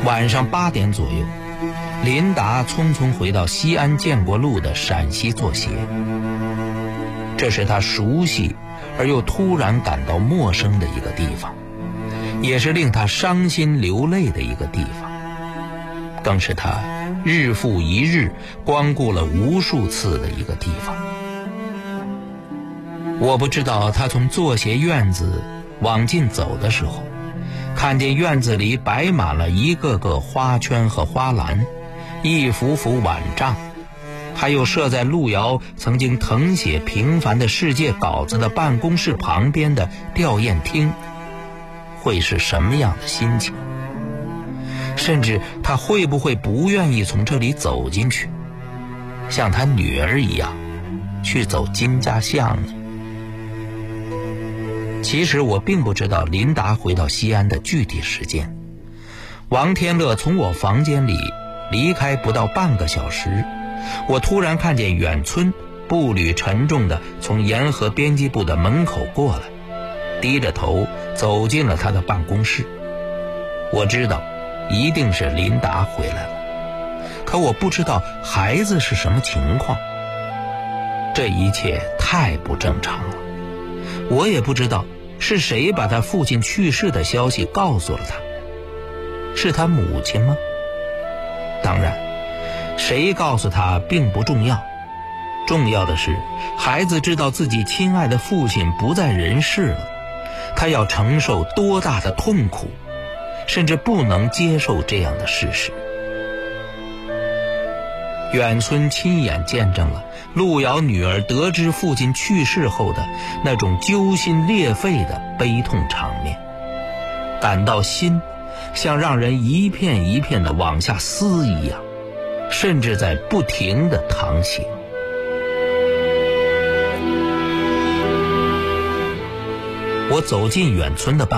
晚上8点左右，林达匆匆回到西安建国路的陕西作协。这是他熟悉而又突然感到陌生的一个地方，也是令他伤心流泪的一个地方，更是他日复一日光顾了无数次的一个地方。我不知道他从作协院子往进走的时候，看见院子里摆满了一个个花圈和花篮，一幅幅碗帐，还有设在路遥曾经誊写平凡的世界稿子的办公室旁边的吊唁厅，会是什么样的心情？甚至他会不会不愿意从这里走进去，像他女儿一样去走金家巷呢？其实我并不知道林达回到西安的具体时间。王天乐从我房间里离开不到半个小时，我突然看见远村步履沉重地从沿河编辑部的门口过来，低着头走进了他的办公室。我知道一定是林达回来了，可我不知道孩子是什么情况。这一切太不正常了。我也不知道是谁把他父亲去世的消息告诉了他，是他母亲吗？当然，谁告诉他并不重要，重要的是孩子知道自己亲爱的父亲不在人世了，他要承受多大的痛苦，甚至不能接受这样的事实。远村亲眼见证了路遥女儿得知父亲去世后的那种揪心裂肺的悲痛场面，感到心像让人一片一片的往下撕一样，甚至在不停的淌血。我走进远村的办